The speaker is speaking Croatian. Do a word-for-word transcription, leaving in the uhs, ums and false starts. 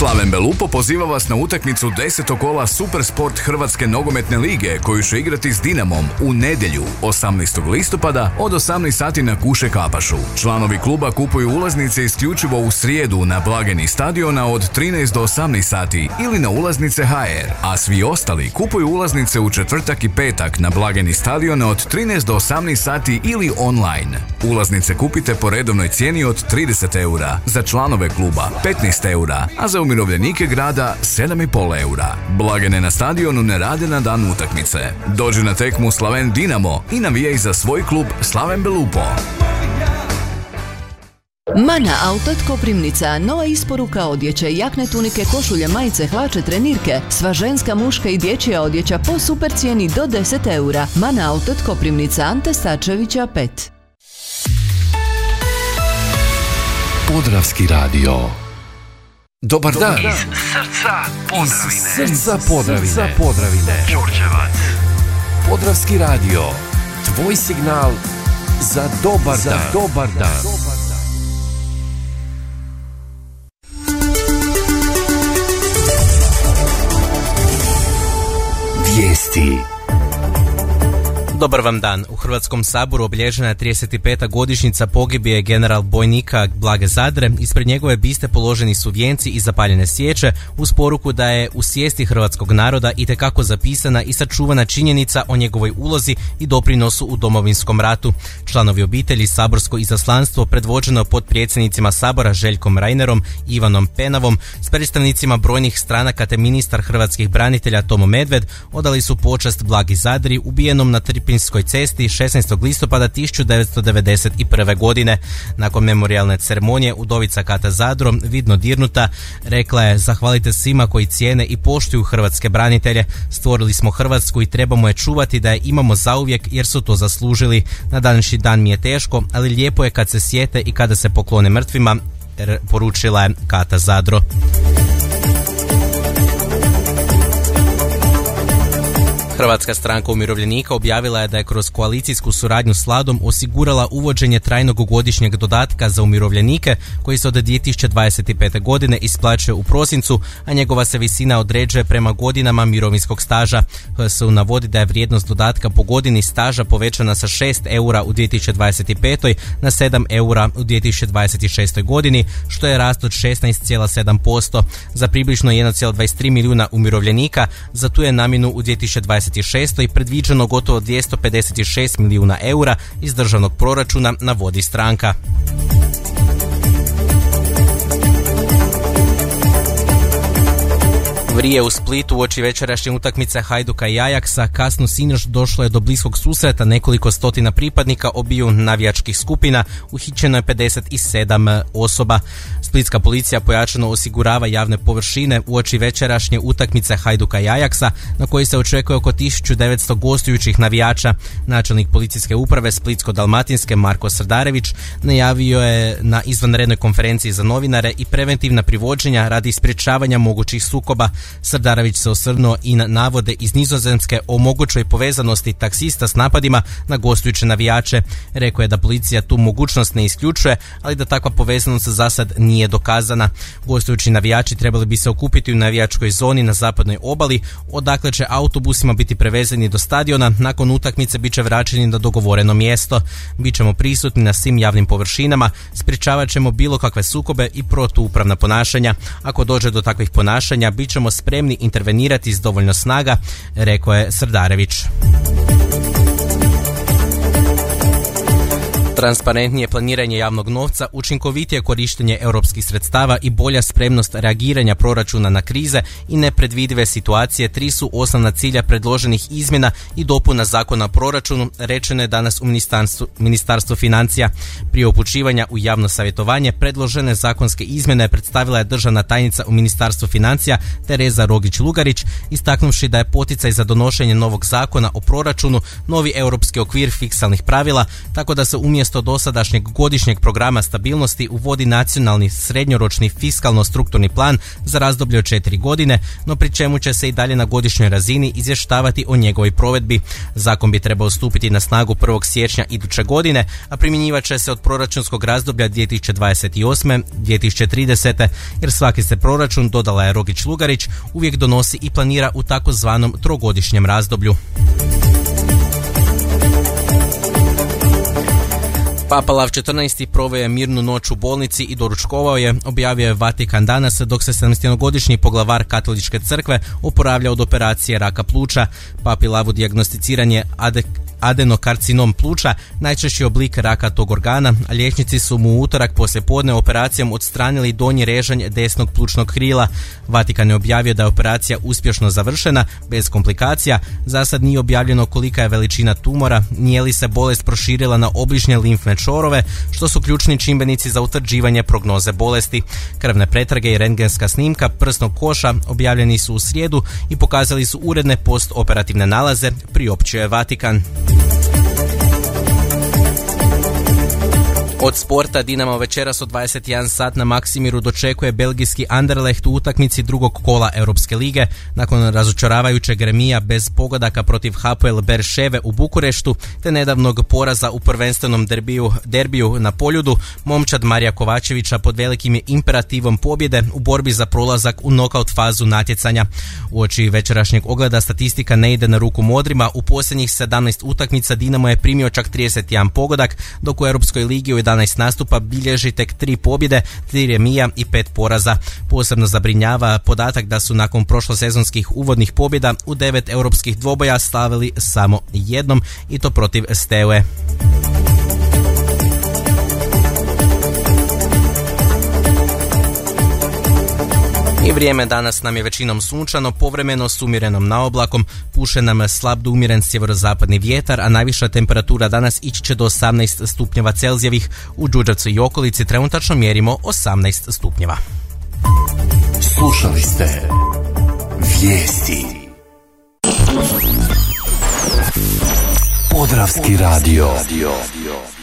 Slaven Belupo poziva vas na utakmicu desetog kola Supersport Hrvatske nogometne lige koju će igrati s Dinamom u nedjelju osamnaestog listopada od osamnaest sati na Kuše Kapašu. Članovi kluba kupuju ulaznice isključivo u srijedu na blagajni stadiona od trinaest do osamnaest sati ili na ulaznice ha er, a svi ostali kupuju ulaznice u četvrtak i petak na blagajni stadiona od trinaest do osamnaest sati ili online. Ulaznice kupite po redovnoj cijeni od trideset eura, za članove kluba petnaest eura, a za umirovljenike grada sedam i pol eura. Blagajne na stadionu ne rade na dan utakmice. Dođi na tekmu Slaven Dinamo i navijaj za svoj klub Slaven Belupo. Mana Autot Koprivnica, nova isporuka odjeće, jakne, tunike, košulje, majice, hlače, trenirke, sva ženska, muška i dječja odjeća po super cijeni do deset eura. Mana Autot Koprivnica, Ante Starčevića pet. Podravski radio. Dobar dan. Iz srca Podravine. Iz srca Podravine. Srca Podravine. Đurđevac. Podravski radio. Tvoj signal za dobar za dan. Dobar dan. Vijesti. Dobar vam dan. U Hrvatskom saboru obilježena je trideset peta godišnjica pogibije general bojnika Blage Zadre. Ispred njegove biste položeni su vijenci i zapaljene svijeće uz poruku da je u svijesti hrvatskog naroda itekako zapisana i sačuvana činjenica o njegovoj ulozi i doprinosu u Domovinskom ratu. Članovi obitelji, saborsko izaslanstvo predvođeno potpredsjednicima Sabora Željkom Reinerom i Ivanom Penavom s predstavnicima brojnih stranaka te ministar hrvatskih branitelja Tomo Medved odali su počast Blagi Zadri ubijenom na Tripinjskoj cesti šesnaestog listopada tisuću devetsto devedeset prve. godine. Nakon memorijalne ceremonije udovica Kata Zadro, vidno dirnuta, rekla je: zahvalite svima koji cijene i poštuju hrvatske branitelje. Stvorili smo Hrvatsku i trebamo je čuvati da je imamo zauvijek jer su to zaslužili. Na današnji dan mi je teško, ali lijepo je kad se sjete i kada se poklone mrtvima, poručila je Kata Zadro. Hrvatska stranka umirovljenika objavila je da je kroz koalicijsku suradnju s Vladom osigurala uvođenje trajnog godišnjeg dodatka za umirovljenike koji se od dvije tisuće dvadeset pete. godine isplaćuje u prosincu, a njegova se visina određuje prema godinama mirovinskog staža. H S U navodi da je vrijednost dodatka po godini staža povećana sa šest eura u dvije tisuće dvadeset petoj. na sedam eura u dvije tisuće dvadeset šestoj. godini, što je rast od šesnaest zarez sedam posto. Za približno jedan zarez dvadeset tri milijuna umirovljenika za tu je namjenu u dvije tisuće dvadeset šestoj. predviđeno gotovo dvjesto pedeset šest milijuna eura iz državnog proračuna, navodi stranka. Vrije u Splitu uoči večerašnje utakmice Hajduka i Ajaksa. Kasno sinoć došlo je do bliskog susreta nekoliko stotina pripadnika obiju navijačkih skupina. Uhićeno je pedeset sedam osoba. Splitska policija pojačano osigurava javne površine uoči večerašnje utakmice Hajduka i Ajaksa, na koji se očekuje oko tisuću devetsto gostujućih navijača. Načelnik policijske uprave Splitsko-dalmatinske Marko Srdarević najavio je na izvanrednoj konferenciji za novinare i preventivna privođenja radi sprječavanja mogućih sukoba. Srdarević se osvrnuo i na navode iz Nizozemske o mogućoj povezanosti taksista s napadima na gostujuće navijače. Rekao je da policija tu mogućnost ne isključuje, ali da takva povezanost za sad nije dokazana. Gostujući navijači trebali bi se okupiti u navijačkoj zoni na zapadnoj obali, odakle će autobusima biti prevezeni do stadiona. Nakon utakmice bit će vraćeni na dogovoreno mjesto. Bićemo prisutni na svim javnim površinama, sprječavat ćemo bilo kakve sukobe i protuupravna ponašanja. Ako dođe do takvih ponašanja, bit ćemo spremni intervenirati s dovoljno snaga, rekao je Srdarević. Transparentnije planiranje javnog novca, učinkovitije korištenje europskih sredstava i bolja spremnost reagiranja proračuna na krize i nepredvidive situacije tri su osnovna cilja predloženih izmjena i dopuna zakona o proračunu, rečeno je danas u Ministarstvu, Ministarstvu financija. Prije upućivanja u javno savjetovanje predložene zakonske izmjene predstavila je državna tajnica u Ministarstvu financija Tereza Rogić-Lugarić, istaknuvši da je poticaj za donošenje novog zakona o proračunu novi europski okvir fiksalnih pravila, tako da se umjesto umjesto dosadašnjeg godišnjeg programa stabilnosti uvodi nacionalni srednjoročni fiskalno-strukturni plan za razdoblje od četiri godine, no pri čemu će se i dalje na godišnjoj razini izvještavati o njegovoj provedbi. Zakon bi trebao stupiti na snagu prvog siječnja iduće godine, a primjenjivat će se od proračunskog razdoblja dvije tisuće dvadeset osme do dvije tisuće tridesete. jer svaki se proračun, dodala je Rogić-Lugarić, uvijek donosi i planira u takozvanom trogodišnjem razdoblju. Papa Lav četrnaesti proveo je mirnu noć u bolnici i doručkovao je, objavio je Vatikan danas, dok se sedamnaestogodišnji poglavar Katoličke crkve oporavlja od operacije raka pluća. Papi Lavu dijagnosticiran je ade, adenokarcinom pluća, najčešći oblik raka tog organa, a liječnici su mu u utorak poslijepodne operacijom odstranili donji režanj desnog plućnog krila. Vatikan je objavio da je operacija uspješno završena, bez komplikacija. Za sad nije objavljeno kolika je veličina tumora, nije li se bolest proširila na obližnje limfne čorove, što su ključni čimbenici za utvrđivanje prognoze bolesti. Krvne pretrage i rentgenska snimka prsnog koša objavljeni su u srijedu i pokazali su uredne postoperativne nalaze, priopćio je Vatikan. Od sporta Dinamo večeras od dvadeset jedan sat na Maksimiru dočekuje belgijski Anderlecht u utakmici drugog kola Europske lige. Nakon razočaravajućeg remija bez pogodaka protiv Hapoel Berševe u Bukureštu te nedavnog poraza u prvenstvenom derbiju, derbiju na Poljudu, momčad Marija Kovačevića pod velikim je imperativom pobjede u borbi za prolazak u nokaut fazu natjecanja. Uoči večerašnjeg ogleda statistika ne ide na ruku modrima. U posljednjih sedamnaest utakmica Dinamo je primio čak trideset jedan pogodak, dok u Europskoj ligi u jedanaest nastupa bilježi tek tri pobjede, tri remija i pet poraza. Posebno zabrinjava podatak da su nakon prošlosezonskih uvodnih pobjeda u devet europskih dvoboja slavili samo jednom, i to protiv Steaue. I vrijeme danas nam je većinom sunčano, povremeno s umjerenom naoblakom, puše nam slab do umjeren sjeverozapadni vjetar, a najviša temperatura danas ići će do osamnaest stupnjeva Celzijevih. U Đurđevcu i okolici trenutačno mjerimo osamnaest stupnjeva. Slušali ste vijesti. Podravski radio.